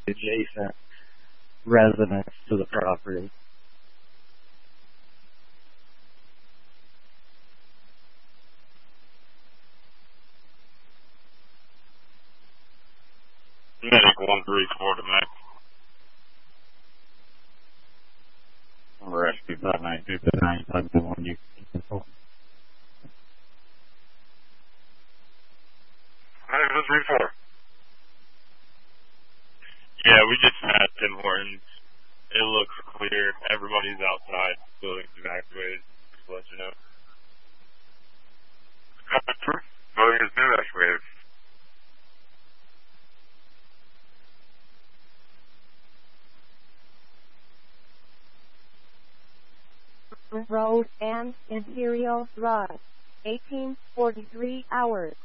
adjacent residents to the property. Medic 134 to Max. Rescue 592 to 951, you control. 934. Yeah, we just had Tim Hortons. It looks clear. Everybody's outside. Building's evacuated. Just to let you know. Building is evacuated. Road and Imperial Road. 1843 hours.